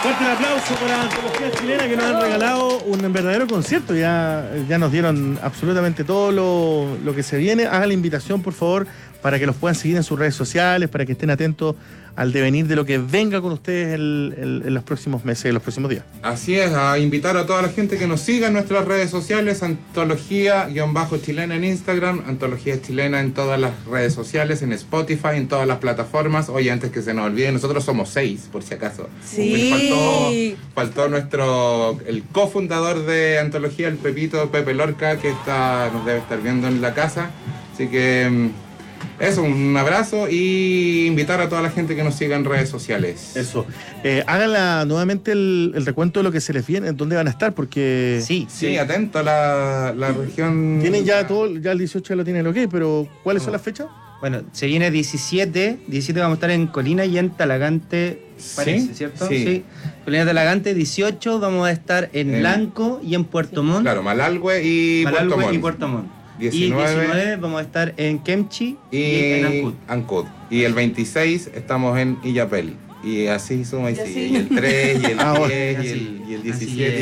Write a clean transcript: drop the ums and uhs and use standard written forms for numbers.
Fuerte el aplauso para Antología Chilena, que nos han regalado un verdadero concierto. Ya nos dieron absolutamente todo lo que se viene. Haga la invitación, por favor, para que los puedan seguir en sus redes sociales, para que estén atentos al devenir de lo que venga con ustedes en los próximos meses, en los próximos días. Así es, a invitar a toda la gente que nos siga en nuestras redes sociales, Antología-Chilena en Instagram, Antología Chilena en todas las redes sociales, en Spotify, en todas las plataformas. Oye, antes que se nos olvide, nosotros somos 6, por si acaso. Sí. Faltó el cofundador de Antología, el Pepito, Pepe Lorca, que nos debe estar viendo en la casa. Así que eso, un abrazo y invitar a toda la gente que nos siga en redes sociales. Eso. Háganla nuevamente el recuento de lo que se les viene, dónde van a estar, porque... Sí, atento a la región. Tienen ya todo, ya el 18 ya lo tienen ok, pero ¿cuáles son las fechas? Bueno, se viene 17 vamos a estar en Colina y en Talagante, parece, ¿Sí? ¿cierto? Sí. Colina Talagante, 18 vamos a estar en Blanco y en Puerto Montt. Claro, Malalhue y Puerto Montt. 19, y 19 vamos a estar en Kemchi y en Ancud. Y el 26 estamos en Illapel. Y así somos, y el 3, y el 10, y el 17.